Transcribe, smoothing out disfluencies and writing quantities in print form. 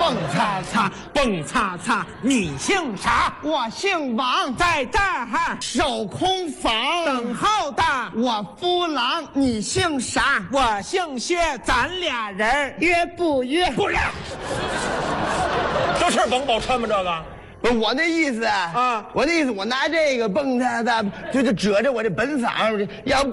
蹦擦擦， 蹦擦擦，你姓啥？ 我姓王， 在这儿守空房等候的。 我夫郎，你姓啥？ 我姓薛，咱俩人约不约？ 不约。这是王宝钏吗？这个不是我那意思啊， 我那意思，我拿这个蹦擦擦，就遮着我这本嗓，要